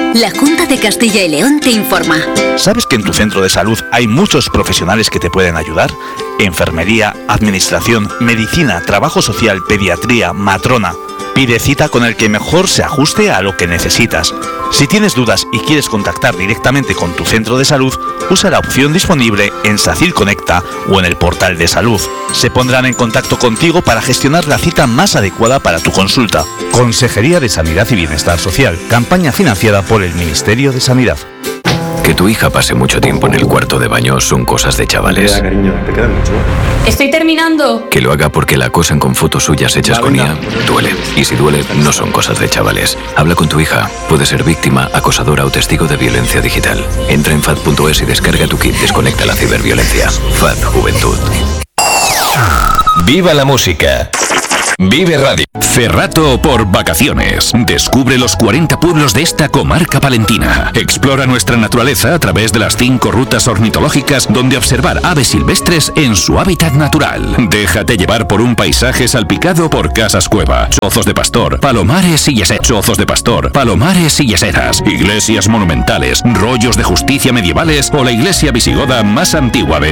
La Junta de Castilla y León te informa. ¿Sabes que en tu centro de salud hay muchos profesionales que te pueden ayudar? Enfermería, administración, medicina, trabajo social, pediatría, matrona. Pide cita con el que mejor se ajuste a lo que necesitas. Si tienes dudas y quieres contactar directamente con tu centro de salud, usa la opción disponible en SACIR Conecta o en el portal de salud. Se pondrán en contacto contigo para gestionar la cita más adecuada para tu consulta. Consejería de Sanidad y Bienestar Social. Campaña financiada por el Ministerio de Sanidad. Que tu hija pase mucho tiempo en el cuarto de baño son cosas de chavales. Cariño, te queda mucho. Estoy terminando. Que lo haga porque la acosan con fotos suyas hechas con IA, duele. Y si duele, no son cosas de chavales. Habla con tu hija. Puede ser víctima, acosadora o testigo de violencia digital. Entra en FAD.es y descarga tu kit Desconecta la ciberviolencia. FAD Juventud. ¡Viva la música! Vive Radio. Cerrato por vacaciones. Descubre los 40 pueblos de esta comarca palentina. Explora nuestra naturaleza a través de las 5 rutas ornitológicas donde observar aves silvestres en su hábitat natural. Déjate llevar por un paisaje salpicado por casas cueva, chozos de pastor, palomares y yeseras. Chozos de pastor, palomares y yeseras. Iglesias monumentales, rollos de justicia medievales o la iglesia visigoda más antigua de